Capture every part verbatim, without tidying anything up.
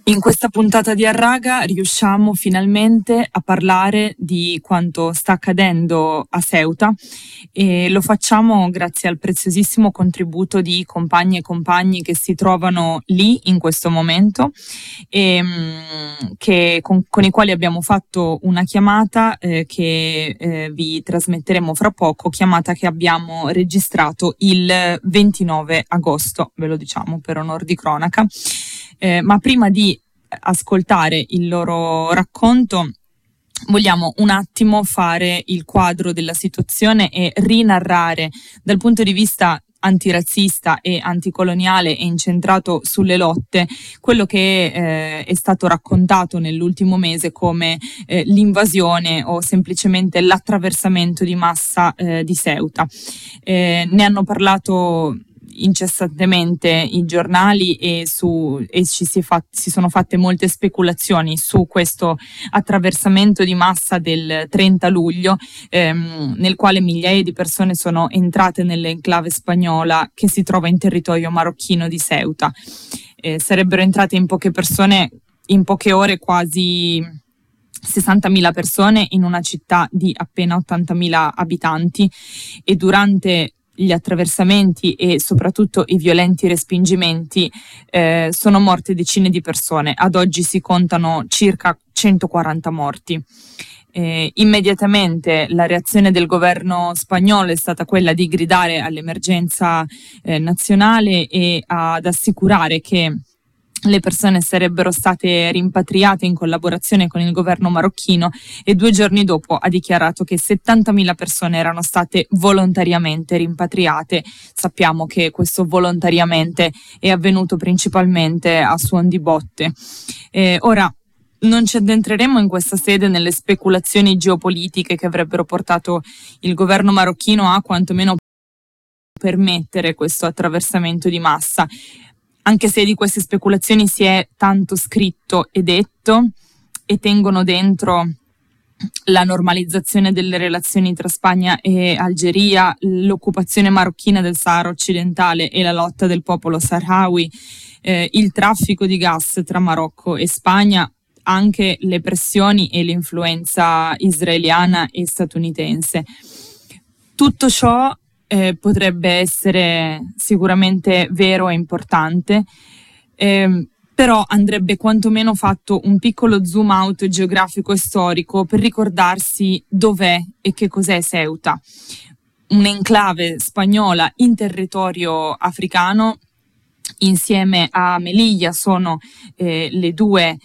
In questa puntata di Arraga riusciamo finalmente a parlare di quanto sta accadendo a Ceuta e lo facciamo grazie al preziosissimo contributo di compagni e compagni che si trovano lì in questo momento e che, con, con i quali abbiamo fatto una chiamata eh, che eh, vi trasmetteremo fra poco, chiamata che abbiamo registrato il ventinove agosto, ve lo diciamo per onor di cronaca. Eh, ma prima di ascoltare il loro racconto vogliamo un attimo fare il quadro della situazione e rinarrare dal punto di vista antirazzista e anticoloniale e incentrato sulle lotte quello che eh, è stato raccontato nell'ultimo mese come eh, l'invasione o semplicemente l'attraversamento di massa eh, di Ceuta. Eh, ne hanno parlato incessantemente i giornali e, su, e ci si, fa, si sono fatte molte speculazioni su questo attraversamento di massa del trenta luglio ehm, nel quale migliaia di persone sono entrate nell'enclave spagnola che si trova in territorio marocchino di Ceuta. Eh, sarebbero entrate in poche persone, in poche ore quasi sessantamila persone in una città di appena ottantamila abitanti e durante gli attraversamenti e soprattutto i violenti respingimenti eh, sono morte decine di persone. Ad oggi si contano circa centoquaranta morti. Eh, immediatamente la reazione del governo spagnolo è stata quella di gridare all'emergenza eh, nazionale e ad assicurare che le persone sarebbero state rimpatriate in collaborazione con il governo marocchino e due giorni dopo ha dichiarato che settantamila persone erano state volontariamente rimpatriate. Sappiamo che questo volontariamente è avvenuto principalmente a suon di botte. Eh, ora, non ci addentreremo in questa sede nelle speculazioni geopolitiche che avrebbero portato il governo marocchino a quantomeno permettere questo attraversamento di massa. Anche se di queste speculazioni si è tanto scritto e detto e tengono dentro la normalizzazione delle relazioni tra Spagna e Algeria, l'occupazione marocchina del Sahara occidentale e la lotta del popolo sahrawi, eh, il traffico di gas tra Marocco e Spagna, anche le pressioni e l'influenza israeliana e statunitense. Tutto ciò Eh, potrebbe essere sicuramente vero e importante, eh, però andrebbe quantomeno fatto un piccolo zoom out geografico e storico per ricordarsi dov'è e che cos'è Ceuta, un'enclave spagnola in territorio africano. Insieme a Melilla sono eh, le due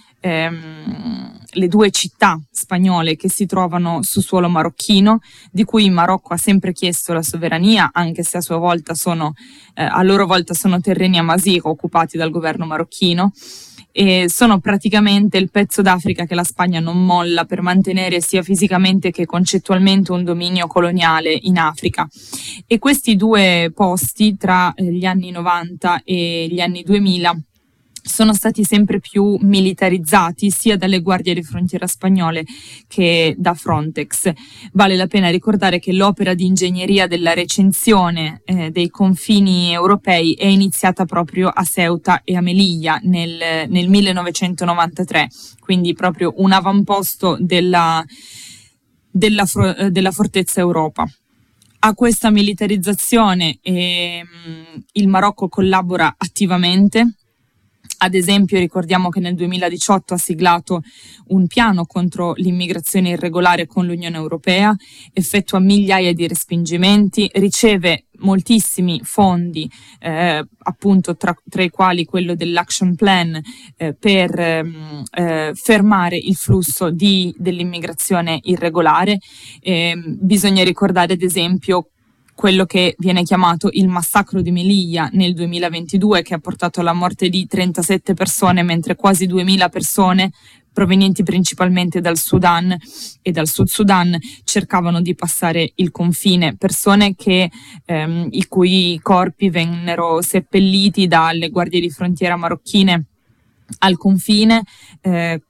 ehm, le due città spagnole che si trovano su suolo marocchino, di cui il Marocco ha sempre chiesto la sovranía, anche se a sua volta sono eh, a loro volta sono terreni amazigh occupati dal governo marocchino, e sono praticamente il pezzo d'Africa che la Spagna non molla per mantenere sia fisicamente che concettualmente un dominio coloniale in Africa. E questi due posti tra gli anni novanta e gli anni duemila sono stati sempre più militarizzati sia dalle guardie di frontiera spagnole che da Frontex. Vale la pena ricordare che l'opera di ingegneria della recinzione eh, dei confini europei è iniziata proprio a Ceuta e a Melilla nel, nel millenovecentonovantatré, quindi proprio un avamposto della, della, della fortezza Europa. A questa militarizzazione eh, il Marocco collabora attivamente. Ad esempio ricordiamo che nel duemiladiciotto ha siglato un piano contro l'immigrazione irregolare con l'Unione Europea, effettua migliaia di respingimenti, riceve moltissimi fondi, eh, appunto tra, tra i quali quello dell'Action Plan eh, per eh, fermare il flusso di, dell'immigrazione irregolare. Eh, bisogna ricordare ad esempio quello che viene chiamato il massacro di Melilla nel duemilaventidue, che ha portato alla morte di trentasette persone, mentre quasi duemila persone provenienti principalmente dal Sudan e dal Sud Sudan cercavano di passare il confine, persone che ehm, i cui corpi vennero seppelliti dalle guardie di frontiera marocchine al confine, eh,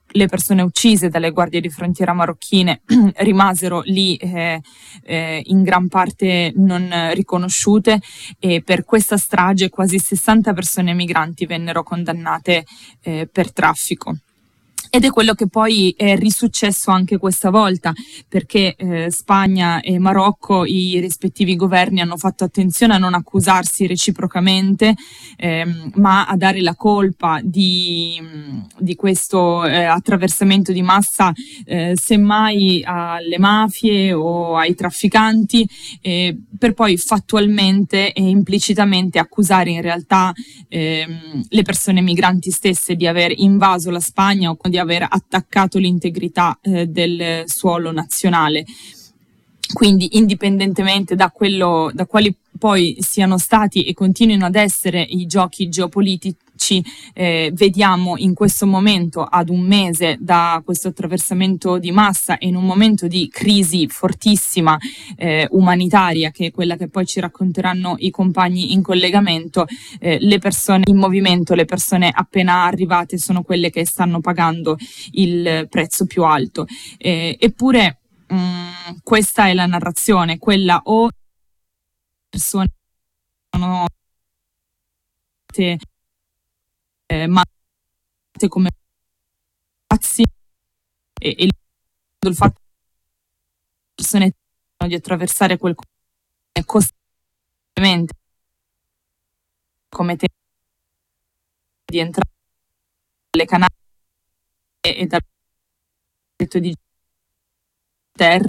le persone uccise dalle guardie di frontiera marocchine rimasero lì eh, eh, in gran parte non riconosciute, e per questa strage quasi sessanta persone migranti vennero condannate eh, per traffico. Ed è quello che poi è risuccesso anche questa volta, perché eh, Spagna e Marocco, i rispettivi governi, hanno fatto attenzione a non accusarsi reciprocamente, ehm, ma a dare la colpa di, di questo eh, attraversamento di massa eh, semmai alle mafie o ai trafficanti, eh, per poi fattualmente e implicitamente accusare in realtà ehm, le persone migranti stesse di aver invaso la Spagna o di aver attaccato l'integrità eh, del suolo nazionale. Quindi, indipendentemente da quello, da quali poi siano stati e continuino ad essere i giochi geopolitici, eh, vediamo in questo momento, ad un mese da questo attraversamento di massa e in un momento di crisi fortissima eh, umanitaria, che è quella che poi ci racconteranno i compagni in collegamento, eh, le persone in movimento, le persone appena arrivate sono quelle che stanno pagando il prezzo più alto. Eh, eppure Mm, questa è la narrazione, quella o persone sono state eh, matate come pazzi, e, e il fatto che le persone di attraversare quel confine costantemente come te di entrare nelle Canarie e, e dal letto di terra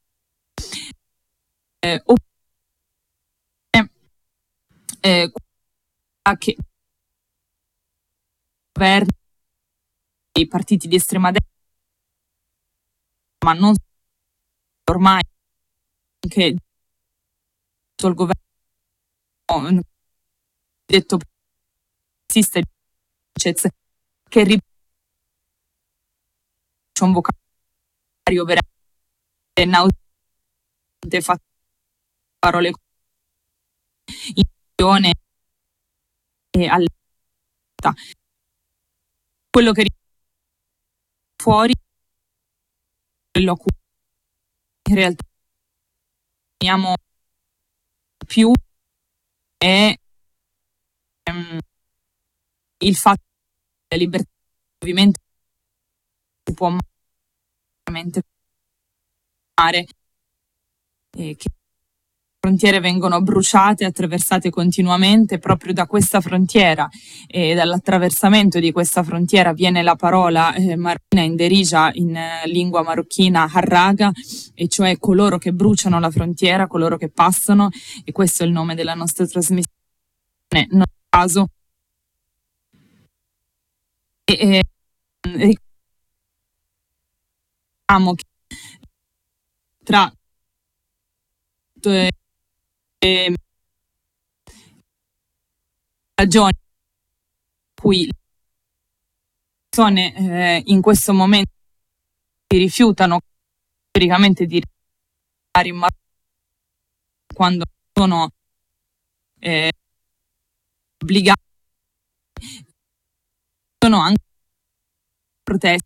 eh, oppure eh, che governi, i partiti di estrema destra, ma non ormai anche tutto il governo detto esiste che ripete un vocabolario veramente nauseante, fa parole in azione e alla quello che fuori, quello a cui in realtà teniamo più è um, il fatto che la libertà di movimento si può veramente fare, e che le frontiere vengono bruciate e attraversate continuamente. Proprio da questa frontiera e dall'attraversamento di questa frontiera viene la parola eh, marocchina in derija, in eh, lingua marocchina harraga, e cioè coloro che bruciano la frontiera, coloro che passano, e questo è il nome della nostra trasmissione, non a caso. E, e, ricordiamo che tra eh, eh, ragioni per cui le persone eh, in questo momento si rifiutano storicamente di restare in Marocco quando sono eh, obbligati, sono anche proteste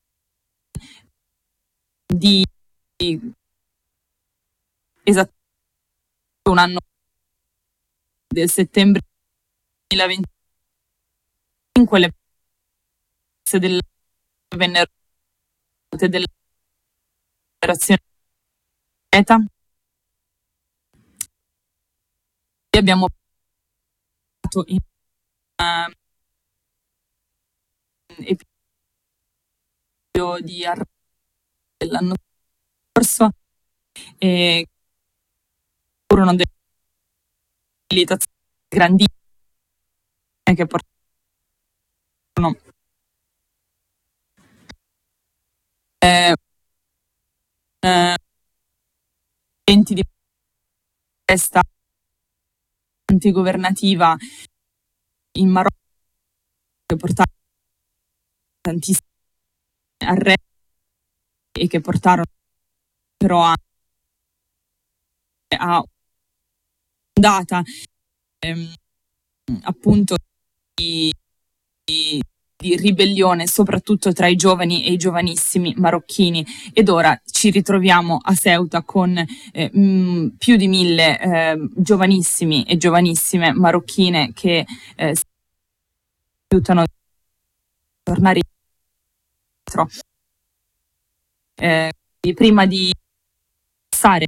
di, di esattamente un anno, del settembre duemilaventicinque, le proteste del vennero della Federazione ETA. Abbiamo parlato in uh, episodio di Arra dell'anno scorso, e furono delle mobilitazioni grandissime che portarono eh, eh, eventi di protesta antigovernativa in Marocco che portarono tantissimi arresti e che portarono però a, a data ehm, appunto di, di di ribellione soprattutto tra i giovani e i giovanissimi marocchini, ed ora ci ritroviamo a Ceuta con eh, mh, più di mille eh, giovanissimi e giovanissime marocchine che eh, si aiutano a tornare indietro. Eh, prima di passare